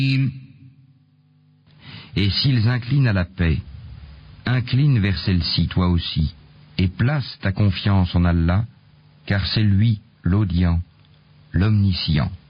Et s'ils inclinent à la paix, incline vers celle-ci toi aussi, et place ta confiance en Allah, car c'est lui l'audient, l'omniscient.